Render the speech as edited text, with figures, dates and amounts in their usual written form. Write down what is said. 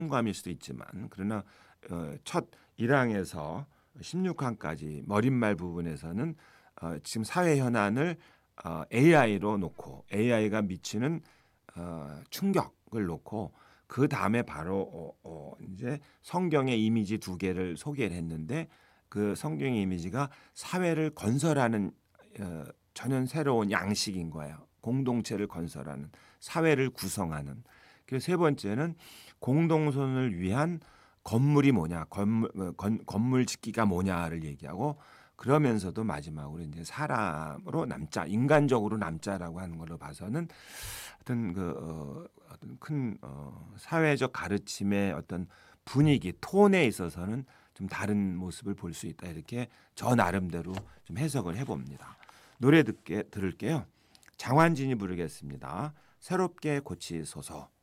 통감일 수도 있지만 그러나 첫 1항에서 16항까지 머릿말 부분에서는 지금 사회 현안을 AI로 놓고 AI가 미치는 충격을 놓고 그 다음에 바로 이제 성경의 이미지 두 개를 소개를 했는데 그 성경의 이미지가 사회를 건설하는 전혀 새로운 양식인 거예요. 공동체를 건설하는 사회를 구성하는. 그리고 세 번째는 공동선을 위한 건물이 뭐냐, 건물 짓기가 뭐냐를 얘기하고 그러면서도 마지막으로 이제 사람으로 남자, 인간적으로 남자라고 하는 걸로 봐서는 어떤 어떤 큰 사회적 가르침의 어떤 분위기, 톤에 있어서는 좀 다른 모습을 볼 수 있다. 이렇게 저 나름대로 좀 해석을 해봅니다. 노래 들을게요. 장환진이 부르겠습니다. 새롭게 고치소서.